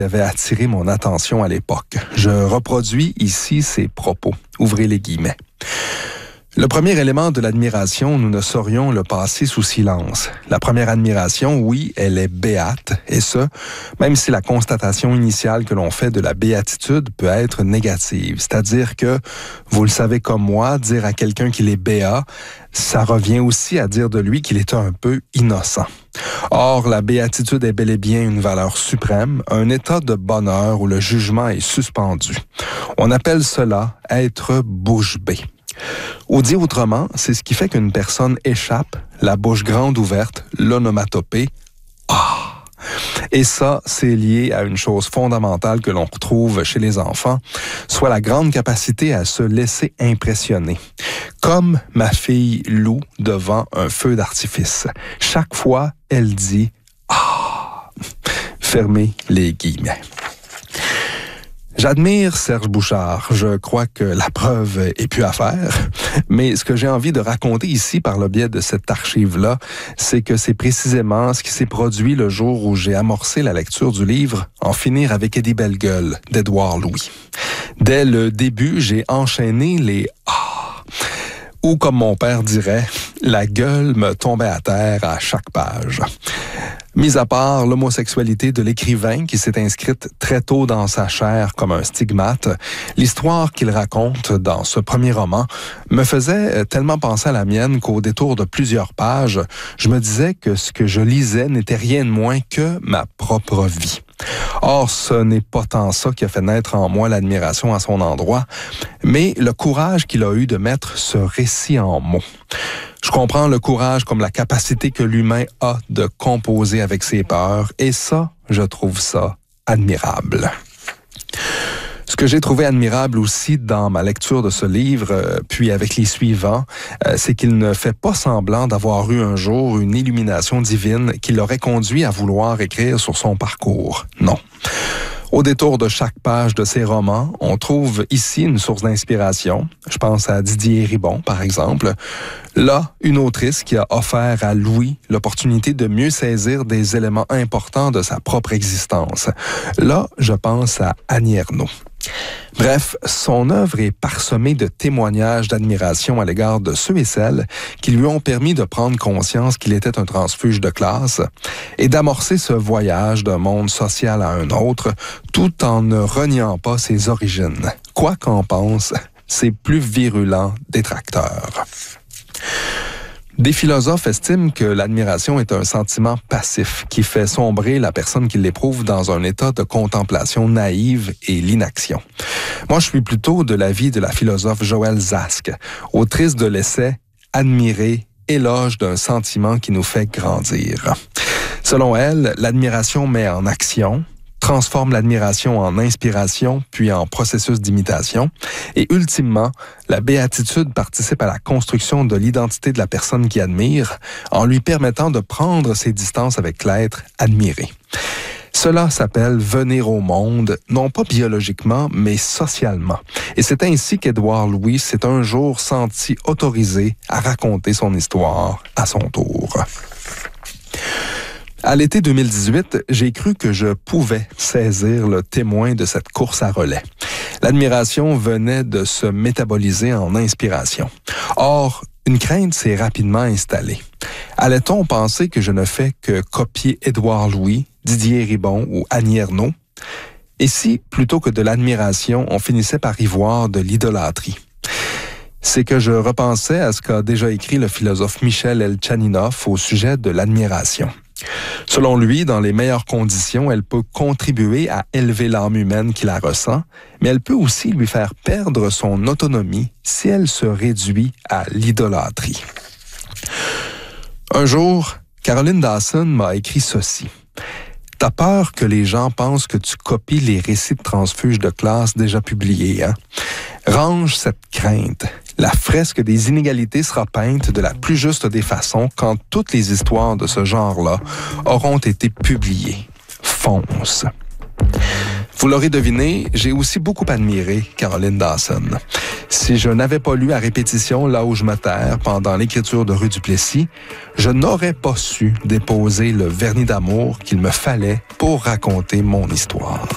avait attiré mon attention à l'époque. Je reproduis ici ses propos. Ouvrez les guillemets. Le premier élément de l'admiration, nous ne saurions le passer sous silence. La première admiration, oui, elle est béate, et ce, même si la constatation initiale que l'on fait de la béatitude peut être négative. C'est-à-dire que, vous le savez comme moi, dire à quelqu'un qu'il est béat, ça revient aussi à dire de lui qu'il est un peu innocent. Or, la béatitude est bel et bien une valeur suprême, un état de bonheur où le jugement est suspendu. On appelle cela être bouche bée. Ou dit autrement, c'est ce qui fait qu'une personne échappe, la bouche grande ouverte, l'onomatopée « Ah ». Et ça, c'est lié à une chose fondamentale que l'on retrouve chez les enfants, soit la grande capacité à se laisser impressionner. Comme ma fille Lou devant un feu d'artifice. Chaque fois, elle dit « Ah ». Fermez les guillemets. J'admire Serge Bouchard. Je crois que la preuve est plus à faire. Mais ce que j'ai envie de raconter ici par le biais de cette archive-là, c'est que c'est précisément ce qui s'est produit le jour où j'ai amorcé la lecture du livre « En finir avec Eddie Bellegueule » d'Édouard Louis. Dès le début, j'ai enchaîné les « Ah ». Ou comme mon père dirait, la gueule me tombait à terre à chaque page. Mis à part l'homosexualité de l'écrivain qui s'est inscrite très tôt dans sa chair comme un stigmate, l'histoire qu'il raconte dans ce premier roman me faisait tellement penser à la mienne qu'au détour de plusieurs pages, je me disais que ce que je lisais n'était rien de moins que ma propre vie. Or, ce n'est pas tant ça qui a fait naître en moi l'admiration à son endroit, mais le courage qu'il a eu de mettre ce récit en mots. Je comprends le courage comme la capacité que l'humain a de composer avec ses peurs, et ça, je trouve ça admirable. Ce que j'ai trouvé admirable aussi dans ma lecture de ce livre, puis avec les suivants, c'est qu'il ne fait pas semblant d'avoir eu un jour une illumination divine qui l'aurait conduit à vouloir écrire sur son parcours. Non. Au détour de chaque page de ses romans, on trouve ici une source d'inspiration. Je pense à Didier Ribon, par exemple. Là, une autrice qui a offert à Louis l'opportunité de mieux saisir des éléments importants de sa propre existence. Là, je pense à Annie Ernaux. Bref, son œuvre est parsemée de témoignages d'admiration à l'égard de ceux et celles qui lui ont permis de prendre conscience qu'il était un transfuge de classe et d'amorcer ce voyage d'un monde social à un autre tout en ne reniant pas ses origines. Quoi qu'en pensent ses plus virulents détracteurs. Des philosophes estiment que l'admiration est un sentiment passif qui fait sombrer la personne qui l'éprouve dans un état de contemplation naïve et l'inaction. Moi, je suis plutôt de l'avis de la philosophe Joëlle Zask, autrice de l'essai « Admirer, éloge d'un sentiment qui nous fait grandir ». Selon elle, l'admiration met en action, transforme l'admiration en inspiration, puis en processus d'imitation. Et ultimement, la béatitude participe à la construction de l'identité de la personne qui admire, en lui permettant de prendre ses distances avec l'être admiré. Cela s'appelle venir au monde, non pas biologiquement, mais socialement. Et c'est ainsi qu'Édouard Louis s'est un jour senti autorisé à raconter son histoire à son tour. À l'été 2018, j'ai cru que je pouvais saisir le témoin de cette course à relais. L'admiration venait de se métaboliser en inspiration. Or, une crainte s'est rapidement installée. Allait-on penser que je ne fais que copier Édouard Louis, Didier Ribon ou Annie Ernaux? Et si, plutôt que de l'admiration, on finissait par y voir de l'idolâtrie? C'est que je repensais à ce qu'a déjà écrit le philosophe Michel Elchaninoff au sujet de l'admiration. Selon lui, dans les meilleures conditions, elle peut contribuer à élever l'âme humaine qui la ressent, mais elle peut aussi lui faire perdre son autonomie si elle se réduit à l'idolâtrie. Un jour, Caroline Dawson m'a écrit ceci. « T'as peur que les gens pensent que tu copies les récits de transfuges de classe déjà publiés, hein? Range cette crainte. La fresque des inégalités sera peinte de la plus juste des façons quand toutes les histoires de ce genre-là auront été publiées. Fonce. » Vous l'aurez deviné, j'ai aussi beaucoup admiré Caroline Dawson. Si je n'avais pas lu à répétition Là où je me terre pendant l'écriture de Rue du Plessis, je n'aurais pas su déposer le vernis d'amour qu'il me fallait pour raconter mon histoire.